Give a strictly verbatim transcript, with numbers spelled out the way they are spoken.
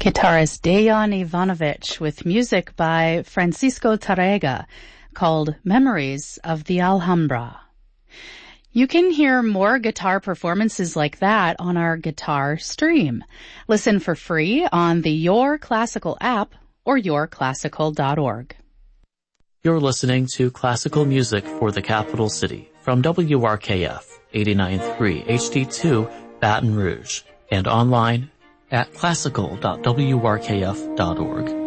Guitarist Dejan Ivanovic with music by Francisco Tarrega called Memories of the Alhambra. You can hear more guitar performances like that on our guitar stream. Listen for free on the Your Classical app or your classical dot org. You're listening to Classical Music for the Capital City from W R K F eighty-nine point three H D two Baton Rouge and online at classical dot w r k f dot org.